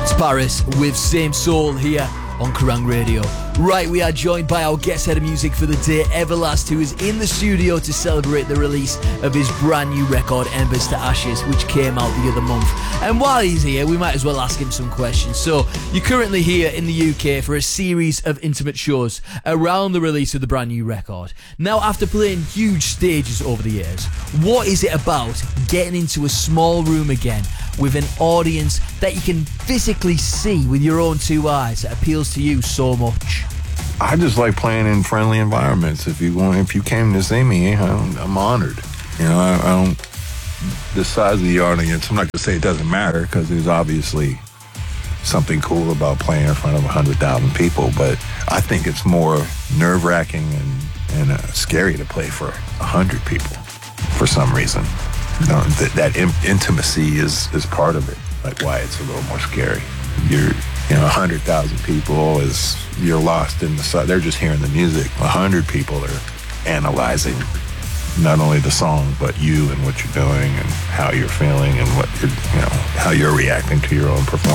Paris with Same Soul here on Kerrang Radio. Right, we are joined by our guest head of music for the day, Everlast, who is in the studio to celebrate the release of his brand new record, Embers to Ashes, which came out the other month. And while he's here, we might as well ask him some questions. So, you're currently here in the UK for a series of intimate shows around the release of the brand new record. Now, after playing huge stages over the years, what is it about getting into a small room again with an audience that you can physically see with your own two eyes that appeals to you so much? I just like playing in friendly environments. If you came to see me, I'm honored. I don't. The size of the audience, I'm not gonna say it doesn't matter, because there's obviously something cool about playing in front of 100,000 people. But I think it's more nerve-wracking and scary to play for 100 people for some reason. That intimacy is part of it, like why it's a little more scary. 100,000 people you're lost in the side. They're just hearing the music. 100 people are analyzing not only the song, but you and what you're doing and how you're feeling and how you're reacting to your own performance.